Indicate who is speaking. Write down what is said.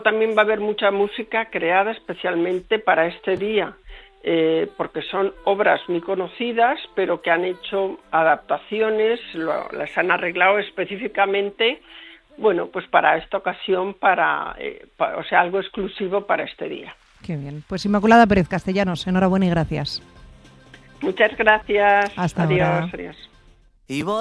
Speaker 1: También va a haber mucha música creada especialmente para este día, porque son obras muy conocidas, pero que han hecho adaptaciones, las han arreglado específicamente, bueno, pues para esta ocasión, o sea, algo exclusivo para este día.
Speaker 2: Qué bien. Pues Inmaculada Pérez Castellanos, enhorabuena y gracias.
Speaker 1: Muchas gracias.
Speaker 2: Hasta
Speaker 1: adiós,
Speaker 2: ahora.
Speaker 1: adiós.